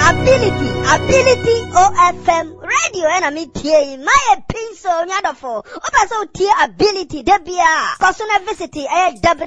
Ability OFM radio and me tie my pin so nyadofo. Opa so tie ability debia. Kosuna visit